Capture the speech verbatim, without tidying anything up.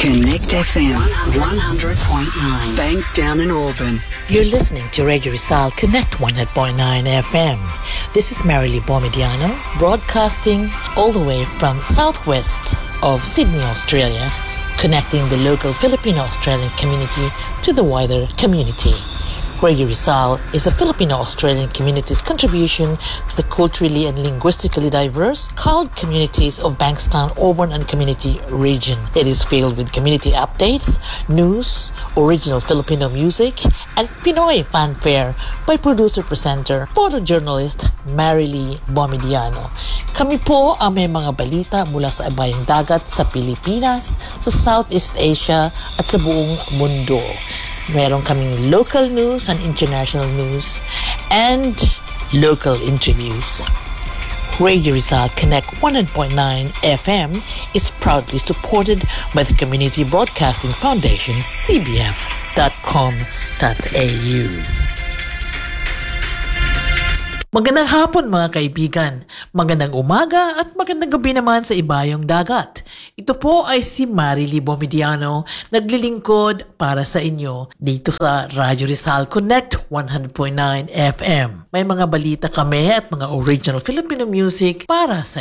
Connect F M one hundred point nine, Bankstown and Auburn. You're listening to Radio Rizal Connect one hundred point nine F M. This is Marilee Bomediano, broadcasting all the way from southwest of Sydney, Australia, connecting the local Filipino-Australian community to the wider community. Radio Rizal is a Filipino-Australian community's contribution to the culturally and linguistically diverse CALD communities of Bankstown, Auburn and Community region. It is filled with community updates, news, original Filipino music, and Pinoy fanfare by producer-presenter, photojournalist Marilee Bomediano. Kami po ang may mga balita mula sa ibayang dagat sa Pilipinas, sa Southeast Asia at sa buong mundo. Meron kaming local news and international news and local interviews. Radio Rizal Connect one hundred point nine F M is proudly supported by the Community Broadcasting Foundation, c b f dot com dot a u. Magandang hapon mga kaibigan, magandang umaga at magandang gabi naman sa ibayong dagat. Ito po ay si Marilee Bomediano, naglilingkod para sa inyo dito sa Radio Rizal Connect one hundred point nine F M. May mga balita kami at mga original Filipino music para sa